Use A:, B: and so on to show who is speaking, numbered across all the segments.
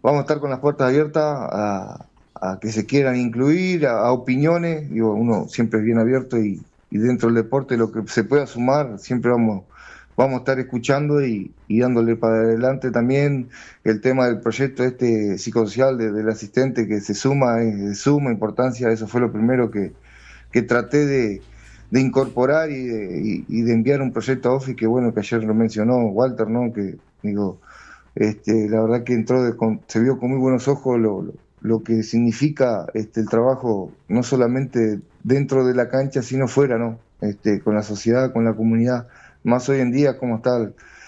A: vamos a estar con las puertas abiertas a que se quieran incluir, a opiniones. Digo, uno siempre es bien abierto y dentro del deporte lo que se pueda sumar, siempre vamos a estar escuchando y dándole para adelante. También el tema del proyecto psicosocial del asistente que se suma, es de suma importancia. Eso fue lo primero que traté de incorporar y de enviar un proyecto a Ofi, que bueno, que ayer lo mencionó Walter, ¿no? Que digo, la verdad que se vio con muy buenos ojos lo que significa el trabajo, no solamente dentro de la cancha, sino fuera, ¿no? Con la sociedad, con la comunidad, más hoy en día como está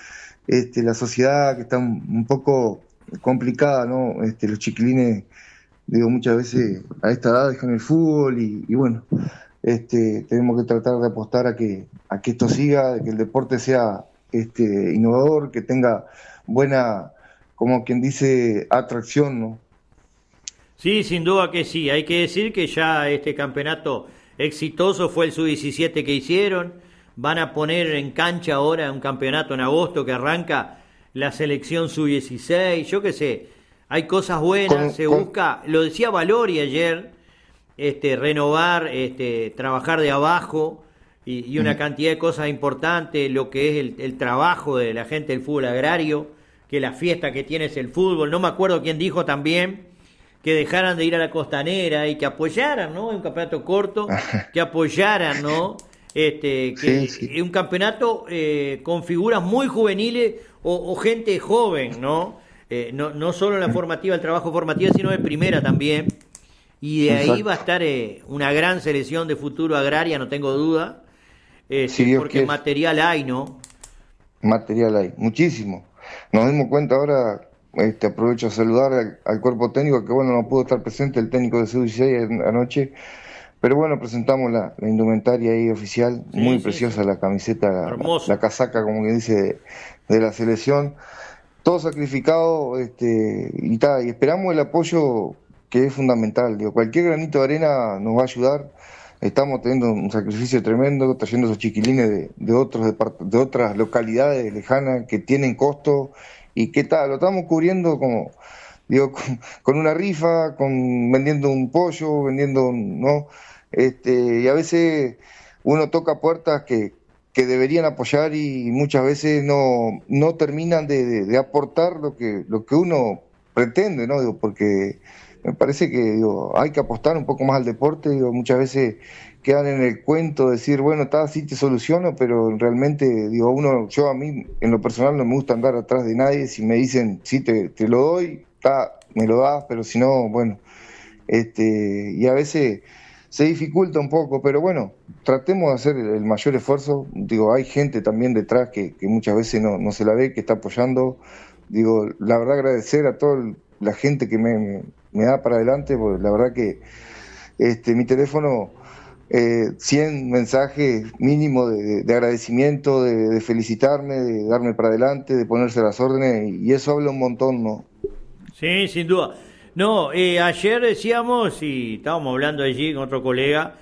A: la sociedad, que está un poco complicada, ¿no? Los chiquilines, digo, muchas veces a esta edad dejan el fútbol y bueno, tenemos que tratar de apostar a que esto siga, que el deporte sea innovador, que tenga buena, como quien dice, atracción, ¿no?
B: Sí, sin duda que sí. Hay que decir que ya este campeonato exitoso fue el sub-17 que hicieron. Van a poner en cancha ahora un campeonato en agosto que arranca la selección sub-16. Yo qué sé, hay cosas buenas, se busca, lo decía Valori ayer, renovar, trabajar de abajo y una cantidad de cosas importantes, lo que es el trabajo de la gente del fútbol agrario, que la fiesta que tiene es el fútbol. No me acuerdo quién dijo también que dejaran de ir a la costanera y que apoyaran, ¿no? Es un campeonato corto, que apoyaran, ¿no? Que
A: Sí.
B: un campeonato con figuras muy juveniles o gente joven, ¿no? No solo en la formativa, el trabajo formativo, sino de primera también. Y de ahí va a
A: Exacto.
B: estar una gran selección de futuro agraria, no tengo duda,
A: Si Dios
B: porque
A: quiere,
B: material hay, ¿no?
A: material hay, muchísimo. Nos dimos cuenta ahora, aprovecho a saludar al cuerpo técnico, que bueno, no pudo estar presente el técnico de Sub-16 anoche, pero bueno, presentamos la indumentaria ahí oficial,
B: Sí,
A: muy
B: sí,
A: preciosa
B: sí.
A: la camiseta, la
B: Hermoso.
A: casaca, como que dice, de la selección. Todo sacrificado, y esperamos el apoyo, que es fundamental. Digo, cualquier granito de arena nos va a ayudar. Estamos teniendo un sacrificio tremendo, trayendo esos chiquilines de otras localidades lejanas que tienen costo y qué tal, lo estamos cubriendo como, digo, con una rifa, vendiendo un pollo, ¿no? Y a veces uno toca puertas que deberían apoyar y muchas veces no terminan de aportar lo que uno pretende, ¿no? Digo, porque me parece que digo, hay que apostar un poco más al deporte. Digo, muchas veces quedan en el cuento, decir, bueno, está, así te soluciono, pero realmente, digo, yo a mí, en lo personal, no me gusta andar atrás de nadie. Si me dicen, sí, te lo doy, está, me lo das, pero si no, bueno, y a veces se dificulta un poco, pero bueno, tratemos de hacer el mayor esfuerzo. Digo, hay gente también detrás que muchas veces no se la ve, que está apoyando. Digo, la verdad agradecer a toda la gente que me da para adelante, porque la verdad que mi teléfono, 100 mensajes mínimo de agradecimiento, de felicitarme, de darme para adelante, de ponerse a las órdenes, y eso habla un montón, ¿no?
B: Sí, sin duda. No, ayer decíamos, y estábamos hablando allí con otro colega,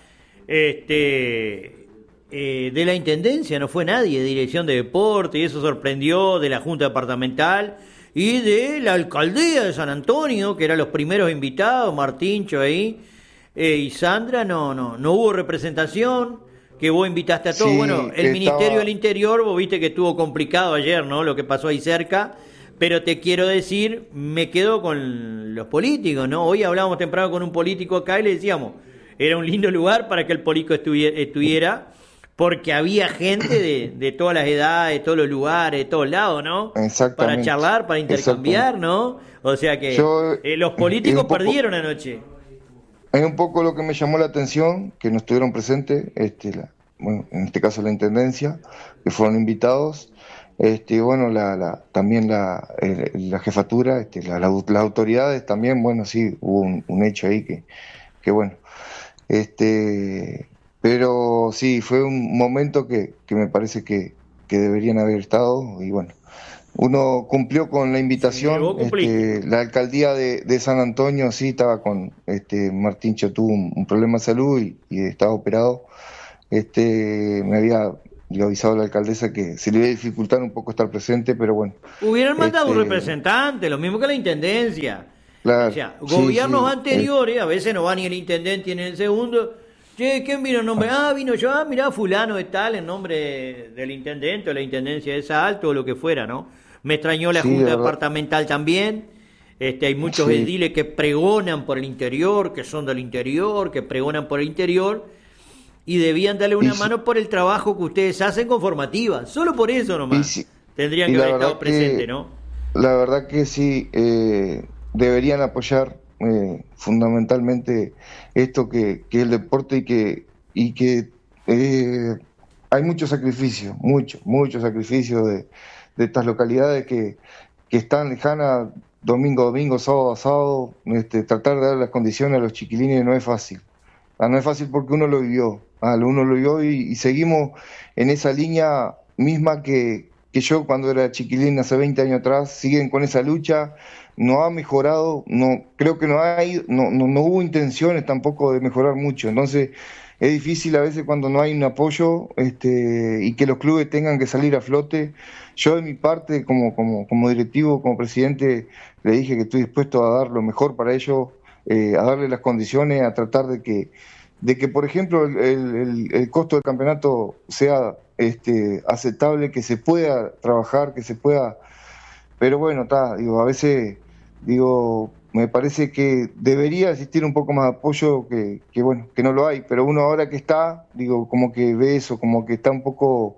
B: de la Intendencia, no fue nadie, de Dirección de Deporte, y eso sorprendió, de la Junta Departamental y de la Alcaldía de San Antonio, que eran los primeros invitados, Martíncho ahí, y Sandra, no hubo representación, que vos invitaste a todos. Bueno,
A: Sí,
B: el Ministerio del
A: estaba,
B: Interior, vos viste que estuvo complicado ayer, ¿no? Lo que pasó ahí cerca. Pero te quiero decir, me quedo con los políticos, ¿no? Hoy hablábamos temprano con un político acá y le decíamos, era un lindo lugar para que el político estuviera porque había gente de todas las edades, de todos los lugares, de todos lados, ¿no? Para
A: exactamente,
B: charlar, para intercambiar,
A: exactamente.
B: ¿no? O sea que
A: Yo,
B: los
A: es
B: políticos
A: un poco,
B: perdieron anoche.
A: es un poco lo que me llamó la atención, que no estuvieron presentes, bueno, en este caso la intendencia, que fueron invitados, bueno, también la jefatura, las autoridades también, bueno, sí, hubo un hecho ahí que bueno, pero sí, fue un momento que me parece que deberían haber estado, y bueno, uno cumplió con la
B: Sí,
A: invitación.
B: vos cumpliste.
A: La alcaldía de San Antonio sí estaba con, Martíncho tuvo un problema de salud y estaba operado. Me había Digo, avisado a la alcaldesa que se le iba a dificultar un poco estar presente, pero bueno.
B: Hubieran mandado un representante, lo mismo que la intendencia.
A: Claro,
B: O sea, gobiernos
A: sí,
B: anteriores, a veces no va ni el intendente ni el segundo. Che, ¿quién vino en nombre? Vino yo, mirá, fulano de tal, en nombre del intendente o la intendencia de Salto o lo que fuera, ¿no? Me extrañó la
A: sí,
B: junta
A: de
B: departamental también. Hay muchos
A: sí.
B: ediles que pregonan por el interior, que son del interior, que pregonan por el interior, y debían darle una mano por el trabajo que ustedes hacen con formativa. Solo por eso nomás
A: Sí,
B: tendrían que haber estado presentes, ¿no?
A: la verdad que sí, deberían apoyar fundamentalmente esto que es el deporte y que hay mucho sacrificio, mucho sacrificio de estas localidades que están lejanas domingo a domingo, sábado a sábado. Tratar de dar las condiciones a los chiquilines no es fácil. No es fácil porque uno lo vivió, uno lo vivió y seguimos en esa línea misma que yo cuando era chiquilín hace 20 años atrás. Siguen con esa lucha, no ha mejorado, no creo que no hubo intenciones tampoco de mejorar mucho. Entonces es difícil a veces cuando no hay un apoyo y que los clubes tengan que salir a flote. Yo de mi parte como directivo, como presidente, le dije que estoy dispuesto a dar lo mejor para ellos, a darle las condiciones, a tratar de que por ejemplo el costo del campeonato sea aceptable, que se pueda trabajar, que se pueda, pero bueno, a veces me parece que debería existir un poco más de apoyo, que bueno, que no lo hay, pero uno ahora que está, como que ve eso, como que está un poco,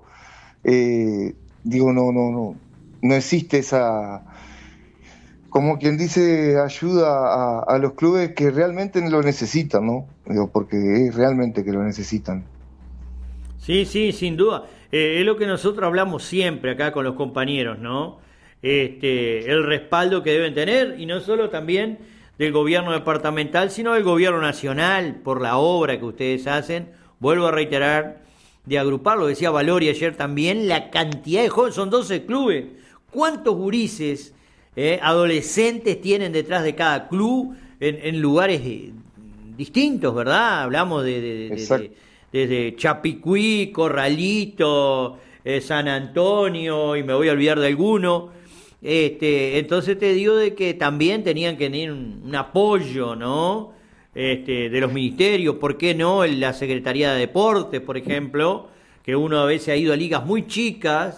A: no existe esa, como quien dice, ayuda a los clubes que realmente lo necesitan, ¿no? Porque es realmente que lo necesitan.
B: Sí, sí, sin duda. Es lo que nosotros hablamos siempre acá con los compañeros, ¿no? El respaldo que deben tener, y no solo también del gobierno departamental, sino del gobierno nacional, por la obra que ustedes hacen. Vuelvo a reiterar, de agrupar, lo decía Valori ayer también, la cantidad de jóvenes, son 12 clubes. ¿Cuántos gurises, adolescentes tienen detrás de cada club en lugares distintos, verdad? Hablamos desde Chapicuí, Corralito, San Antonio, y me voy a olvidar de alguno. Entonces te digo de que también tenían que tener un apoyo, ¿no? De los ministerios, ¿por qué no? En la Secretaría de Deportes, por ejemplo, que uno a veces ha ido a ligas muy chicas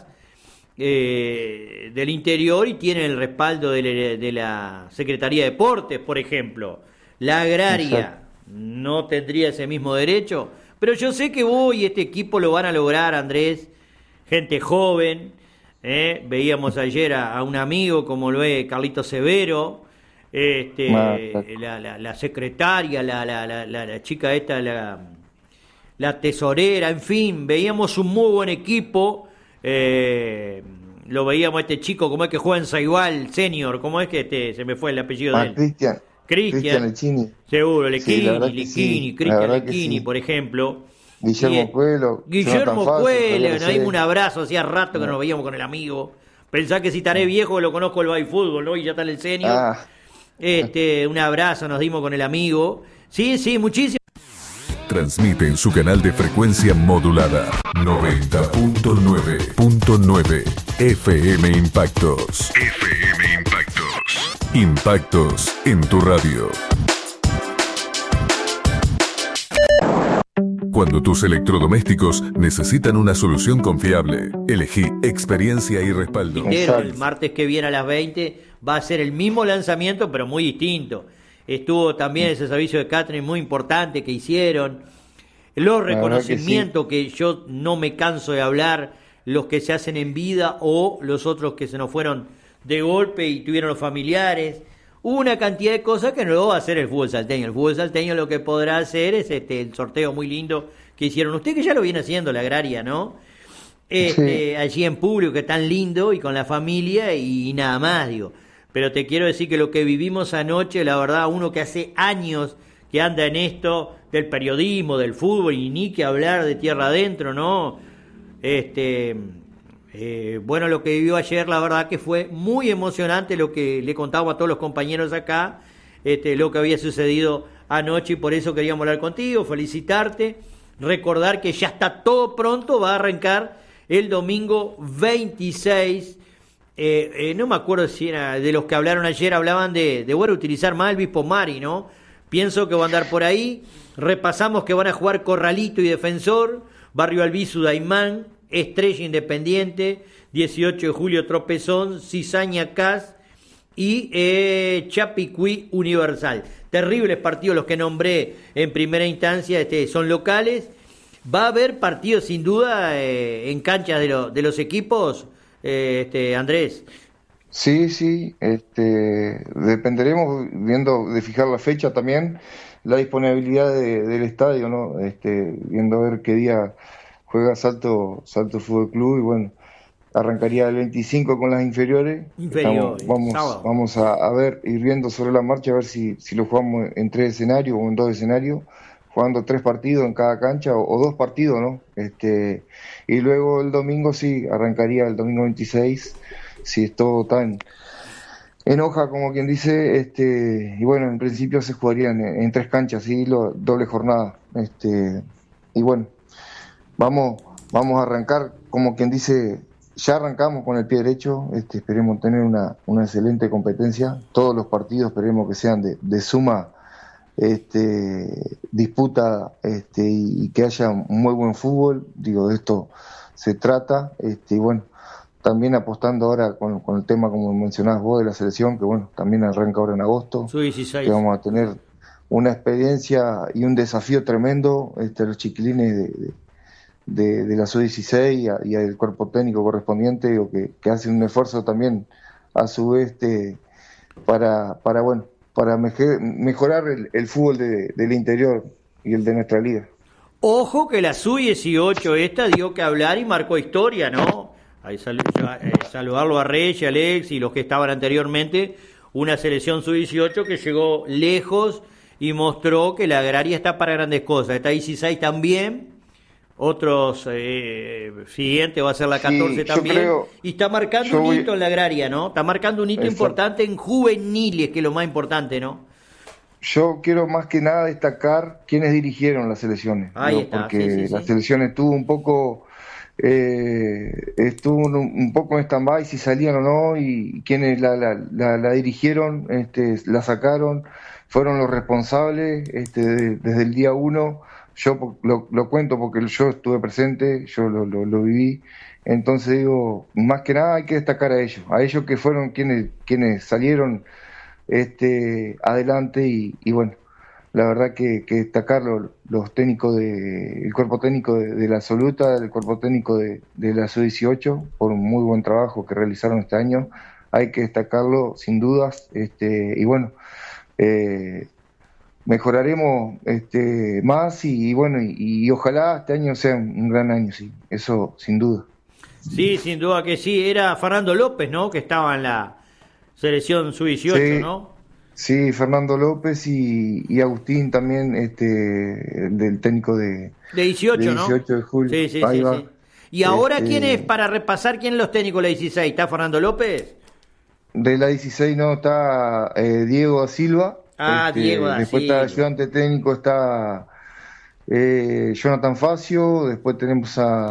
B: del interior y tiene el respaldo de la Secretaría de Deportes, por ejemplo. La agraria
A: Exacto.
B: no tendría ese mismo derecho, pero yo sé que vos y este equipo lo van a lograr, Andrés. Gente joven, veíamos ayer a un amigo como lo es Carlito Severo, la secretaria, la chica esta, la tesorera, en fin, veíamos un muy buen equipo. Lo veíamos este chico, como es que juega en Saigual Senior, como es que se me fue el apellido de él. Cristian
A: Lecchini.
B: Seguro, Lecchini,
A: sí,
B: Cristian Lecchini, por ejemplo.
A: Guillermo Cuelo.
B: Guillermo Cuelo, nos dimos un abrazo, hacía rato que nos veíamos con el amigo. Pensá que si estaré viejo lo conozco el fútbol, ¿no? Y ya está en el senior. Un abrazo nos dimos con el amigo. Sí, muchísimo.
C: Transmite en su canal de frecuencia modulada 90.9.9 FM Impactos. FM Impactos. Impactos en tu radio. Cuando tus electrodomésticos necesitan una solución confiable, elegí experiencia y respaldo.
B: El martes que viene a las 20 va a ser el mismo lanzamiento, pero muy distinto. Estuvo también ese servicio de catering muy importante que hicieron. Los reconocimientos que yo no me canso de hablar, los que se hacen en vida o los otros que se nos fueron de golpe y tuvieron los familiares. Una cantidad de cosas que no lo va a hacer el fútbol salteño. El fútbol salteño lo que podrá hacer es el sorteo muy lindo que hicieron usted, que ya lo viene haciendo la agraria, ¿no?
A: Sí.
B: Allí en público, que es tan lindo, y con la familia y nada más, digo. Pero te quiero decir que lo que vivimos anoche, la verdad, uno que hace años que anda en esto del periodismo, del fútbol, y ni que hablar de tierra adentro, ¿no? Bueno, lo que vivió ayer, la verdad que fue muy emocionante lo que le contaba a todos los compañeros acá, lo que había sucedido anoche, y por eso queríamos hablar contigo, felicitarte, recordar que ya está todo pronto, va a arrancar el domingo 26. No me acuerdo si era de los que hablaron ayer, hablaban de bueno, utilizar más el Bispo Mari, ¿no? Pienso que va a andar por ahí. Repasamos que van a jugar Corralito y Defensor, Barrio Albizu, Daimán, Estrella Independiente, 18 de julio Tropezón, Cizaña Cas y Chapicuí Universal. Terribles partidos los que nombré en primera instancia, son locales. Va a haber partidos sin duda en canchas de los equipos, Andrés.
A: Sí, dependeremos viendo de fijar la fecha también, la disponibilidad del estadio, ¿no? Viendo a ver qué día juega Salto Fútbol Club y bueno, arrancaría el 25 con las inferiores. Vamos a ver, ir viendo sobre la marcha, a ver si lo jugamos en 3 escenarios o en 2 escenarios, jugando 3 partidos en cada cancha o 2 partidos, ¿no? Y luego el domingo arrancaría el domingo 26, si es todo tan en hoja como quien dice, y bueno, en principio se jugarían en 3 canchas, ¿sí? Doble jornada, y bueno, vamos a arrancar como quien dice. Ya arrancamos con el pie derecho, esperemos tener una excelente competencia, todos los partidos esperemos que sean de suma disputa y que haya un muy buen fútbol, de esto se trata, y bueno, también apostando ahora con el tema como mencionabas vos de la selección, que bueno, también arranca ahora en agosto, que vamos a tener una experiencia y un desafío tremendo, los chiquilines de la Sub-16 y el cuerpo técnico correspondiente, digo, que hacen un esfuerzo también a su vez para mejorar el fútbol del interior y el de nuestra liga.
B: Ojo que la Sub-18 dio que hablar y marcó historia, ¿no? Ahí saludarlo a Reyes, Alex y los que estaban anteriormente, una selección Sub-18 que llegó lejos y mostró que la agraria está para grandes cosas. Esta 16 también. Otros siguiente va a ser la 14 también, y está marcando un hito en la agraria, ¿no? Está marcando un hito importante en juveniles, que es lo más importante, ¿no?
A: Yo quiero más que nada destacar quiénes dirigieron las selecciones, porque la selección estuvo un poco en stand-by si salían o no, y quienes la dirigieron, la sacaron, fueron los responsables desde el día 1. Yo lo cuento porque yo estuve presente, yo lo viví, entonces digo, más que nada hay que destacar a ellos que fueron quienes salieron adelante y bueno, la verdad que destacar los técnicos el cuerpo técnico de la absoluta, el cuerpo técnico de la Sub-18 por un muy buen trabajo que realizaron este año, hay que destacarlo sin dudas, y bueno, mejoraremos más y bueno, y ojalá este año sea un gran año, sí, eso sin duda.
B: Sí, sin duda que sí, era Fernando López, ¿no? Que estaba en la selección Sub-18, sí, ¿no?
A: Sí, Fernando López y Agustín también, del técnico de
B: 18,
A: de 18 de julio.
B: Sí. Y ahora, ¿quién es, para repasar, quién es los técnicos de la 16? ¿Está Fernando López?
A: De la 16 no, está Diego da Silva.
B: Diego da
A: después
B: Silva.
A: Está ayudante técnico, está Jonathan Facio, después tenemos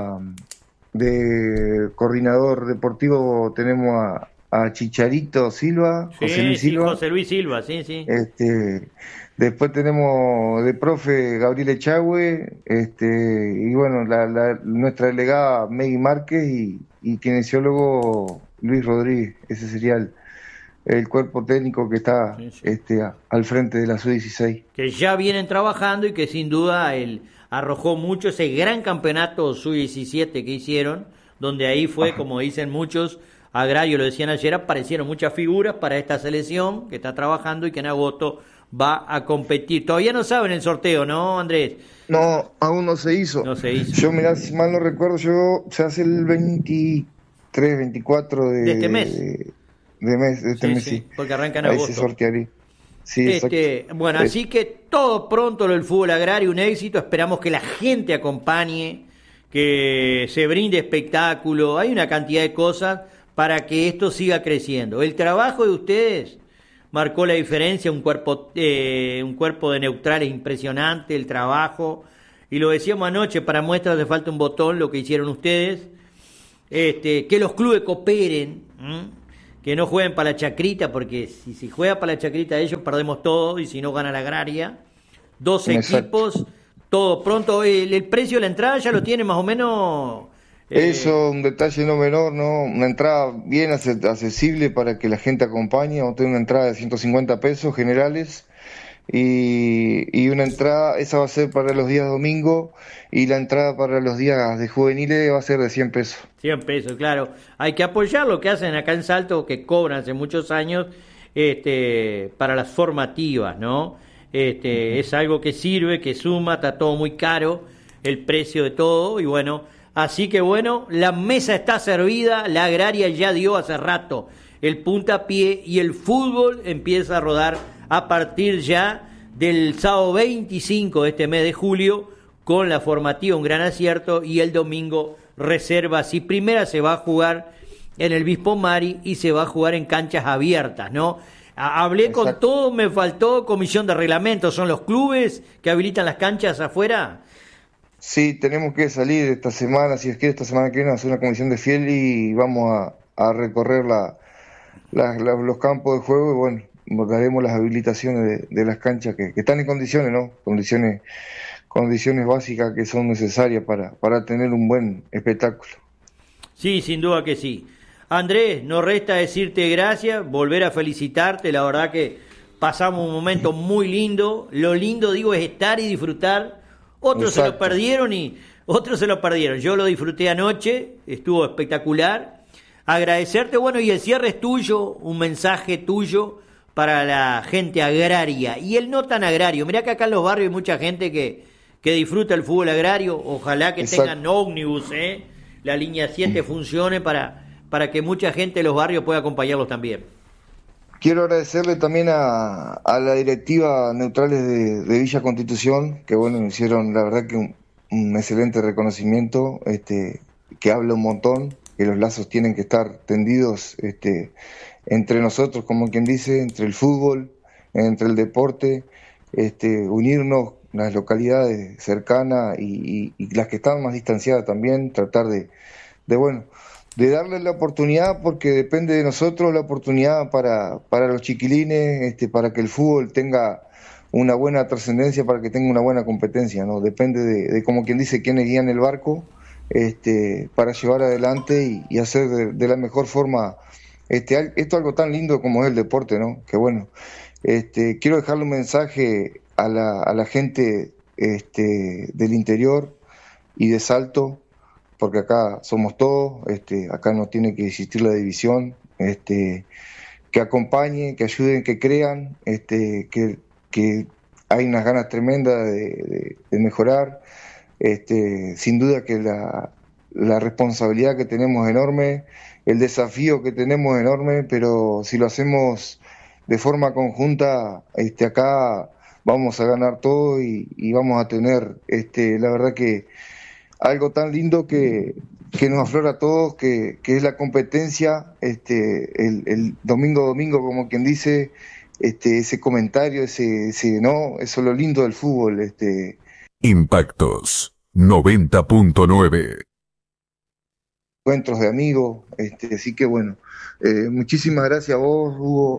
A: de coordinador deportivo tenemos a Chicharito Silva,
B: José Luis Silva, sí.
A: Después tenemos de profe Gabriel Echagüe, y bueno, nuestra delegada Meggy Márquez y kinesiólogo Luis Rodríguez. Ese sería el cuerpo técnico que está al frente de la Sub-16.
B: Que ya vienen trabajando y que sin duda arrojó mucho ese gran campeonato Sub-17 que hicieron, donde ahí fue, como dicen muchos, Agrario, lo decían ayer, aparecieron muchas figuras para esta selección que está trabajando y que en agosto va a competir. Todavía no saben el sorteo, ¿no, Andrés?
A: No, aún no se hizo. Yo, mirá, si mal no recuerdo, se hace el 23, 24 de este mes. De este mes, sí.
B: Porque arranca en agosto.
A: Ahí se sortearía. Sí,
B: bueno, así que todo pronto el fútbol agrario, un éxito. Esperamos que la gente acompañe, que se brinde espectáculo. Hay una cantidad de cosas para que esto siga creciendo. El trabajo de ustedes marcó la diferencia, un cuerpo de neutrales impresionante, el trabajo, y lo decíamos anoche, para muestra hace falta un botón, lo que hicieron ustedes, que los clubes cooperen, que no jueguen para la chacrita, porque si juega para la chacrita ellos perdemos todo, y si no gana la Agraria, 12 equipos, todo pronto, el precio de la entrada ya lo tiene más o menos.
A: Eso, un detalle no menor, ¿no? Una entrada bien accesible para que la gente acompañe. Vamos a tener una entrada de 150 pesos generales y una entrada, esa va a ser para los días domingo, y la entrada para los días de juveniles va a ser de 100 pesos.
B: 100 pesos, claro. Hay que apoyar lo que hacen acá en Salto, que cobran hace muchos años para las formativas, ¿no? Es algo que sirve, que suma, está todo muy caro, el precio de todo, y bueno, así que bueno, la mesa está servida, la Agraria ya dio hace rato el puntapié y el fútbol empieza a rodar a partir ya del sábado 25 de este mes de julio, con la formativa, un gran acierto, y el domingo reservas, y primera se va a jugar en el Bispo Mari y se va a jugar en canchas abiertas, ¿no? Hablé
A: Exacto.
B: con todo, me faltó comisión de reglamento. ¿Son los clubes que habilitan las canchas afuera?
A: Sí, tenemos que salir esta semana, si es que esta semana que viene, a hacer una comisión de fiel y vamos a recorrer los campos de juego, y bueno, daremos las habilitaciones de las canchas que están en condiciones, ¿no? Condiciones básicas que son necesarias para tener un buen espectáculo.
B: Sí, sin duda que sí. Andrés, nos resta decirte gracias, volver a felicitarte, la verdad que pasamos un momento muy lindo. Lo lindo, digo, es estar y disfrutar. Otros
A: Exacto.
B: se lo perdieron y otros se lo perdieron. Yo lo disfruté anoche, estuvo espectacular. Agradecerte, bueno, y el cierre es tuyo, un mensaje tuyo para la gente agraria y el no tan agrario. Mirá que acá en los barrios hay mucha gente que disfruta el fútbol agrario. Ojalá que
A: Exacto.
B: tengan ómnibus, la línea 7 funcione para que mucha gente de los barrios pueda acompañarlos también.
A: Quiero agradecerle también a la directiva Neutrales de Villa Constitución, que bueno, hicieron la verdad que un excelente reconocimiento, que habla un montón, que los lazos tienen que estar tendidos entre nosotros, como quien dice, entre el fútbol, entre el deporte, unirnos las localidades cercanas y las que están más distanciadas también, tratar de darle la oportunidad, porque depende de nosotros la oportunidad para los chiquilines, para que el fútbol tenga una buena trascendencia, para que tenga una buena competencia, ¿no? Depende de como quien dice, quiénes guían el barco, para llevar adelante y hacer de la mejor forma esto algo tan lindo como es el deporte, ¿no? Que bueno, quiero dejarle un mensaje a la gente del interior y de Salto, porque acá somos todos, acá no tiene que existir la división, que acompañen, que ayuden, que crean, que hay unas ganas tremendas de mejorar, sin duda que la responsabilidad que tenemos es enorme, el desafío que tenemos es enorme, pero si lo hacemos de forma conjunta, acá vamos a ganar todo y vamos a tener, la verdad que algo tan lindo que nos aflora a todos, que es la competencia, el domingo, como quien dice, ese comentario, no, eso es lo lindo del fútbol.
C: Impactos 90.9.
A: Encuentros de amigos, así que bueno, muchísimas gracias a vos, Hugo,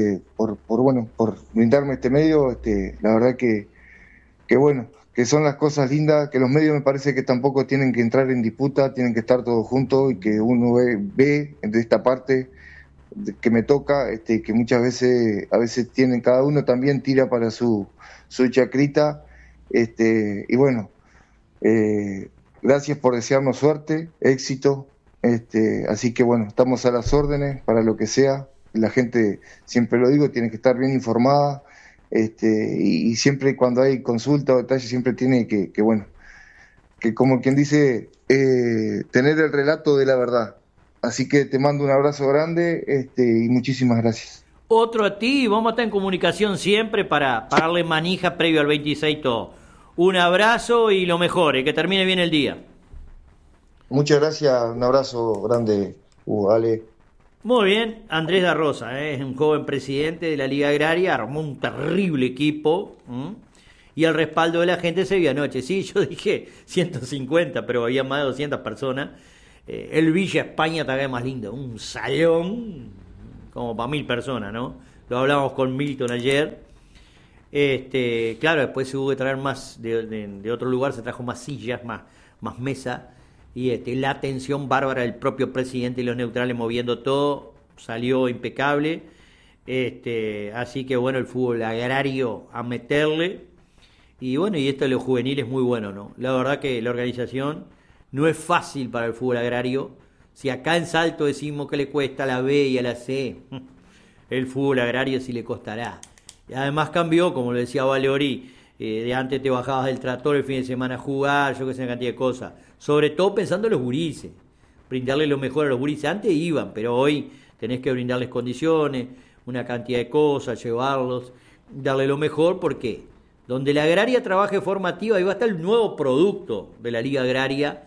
A: por brindarme este medio, la verdad que bueno, que son las cosas lindas, que los medios me parece que tampoco tienen que entrar en disputa, tienen que estar todos juntos, y que uno ve de esta parte que me toca, que muchas veces, a veces cada uno también tira para su chacrita, y bueno, gracias por desearnos suerte, éxito, así que bueno, estamos a las órdenes para lo que sea. La gente, siempre lo digo, tiene que estar bien informada, y siempre cuando hay consulta o detalle siempre tiene que como quien dice, tener el relato de la verdad. Así que te mando un abrazo grande, y muchísimas gracias.
B: Otro a ti, vamos a estar en comunicación siempre para darle manija previo al 26 todo. Un abrazo y lo mejor, que termine bien el día.
A: Muchas gracias, un abrazo grande, Hugo, Ale.
B: Muy bien, Andrés da Rosa, es un joven presidente de la Liga Agraria, armó un terrible equipo, y el respaldo de la gente se vio anoche. Sí, yo dije 150, pero había más de 200 personas. el Villa España todavía más lindo, un salón como para 1000 personas, ¿no? Lo hablamos con Milton ayer. Claro, después se hubo que traer más de otro lugar, se trajo más sillas, más mesa, y la atención bárbara del propio presidente y los neutrales moviendo todo, salió impecable. Así que bueno, el fútbol agrario a meterle, y bueno, y esto de los juveniles muy bueno, ¿no? La verdad que la organización no es fácil para el fútbol agrario. Si acá en Salto decimos que le cuesta a la B y a la C, el fútbol agrario sí le costará. Y además cambió, como lo decía Valori, de antes te bajabas del tractor el fin de semana a jugar, yo que sé, una cantidad de cosas. Sobre todo pensando en los gurises, brindarle lo mejor a los gurises. Antes iban, pero hoy tenés que brindarles condiciones, una cantidad de cosas, llevarlos, darle lo mejor, porque donde la agraria trabaje formativa, ahí va a estar el nuevo producto de la Liga Agraria,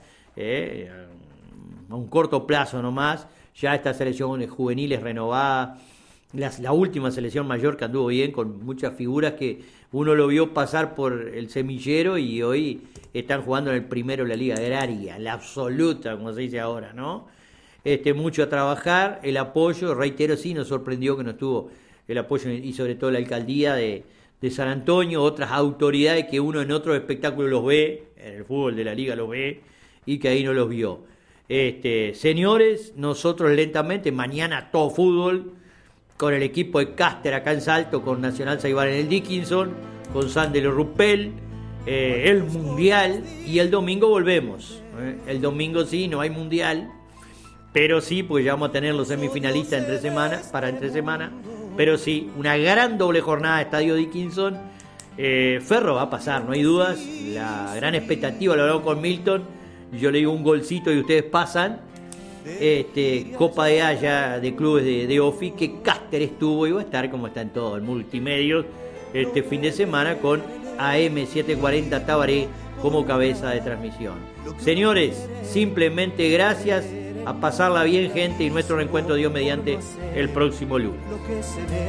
B: a un corto plazo nomás, ya esta selección juvenil es renovada, la última selección mayor que anduvo bien, con muchas figuras que uno lo vio pasar por el semillero y hoy están jugando en el primero de la Liga Agraria, la absoluta, como se dice ahora, ¿no? Mucho a trabajar, el apoyo, reitero, sí, nos sorprendió que no estuvo el apoyo, y sobre todo la alcaldía de San Antonio, otras autoridades que uno en otros espectáculos los ve, en el fútbol de la liga los ve, y que ahí no los vio. Señores, nosotros lentamente, mañana todo fútbol, con el equipo de Caster acá en Salto, con Nacional Saibal en el Dickinson, con Sandero Rupel, el Mundial, y el domingo volvemos. El domingo sí, no hay Mundial, pero sí, pues ya vamos a tener los semifinalistas entre semana, pero sí, una gran doble jornada de Estadio Dickinson. Ferro va a pasar, no hay dudas, la gran expectativa, lo hablamos con Milton, yo le digo un golcito y ustedes pasan. Copa de Haya de clubes de OFI, que Caster estuvo y va a estar, como está en todo el multimedios, este fin de semana con AM740 Tabaré como cabeza de transmisión. Señores, simplemente gracias, a pasarla bien, gente, y nuestro reencuentro, Dios mediante, el próximo lunes.